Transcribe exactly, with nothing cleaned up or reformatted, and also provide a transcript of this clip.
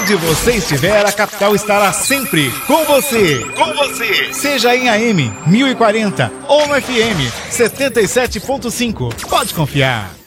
Onde você estiver, a Capital estará sempre com você. Com você. Seja em A M mil e quarenta ou no F M setenta e sete ponto cinco. Pode confiar.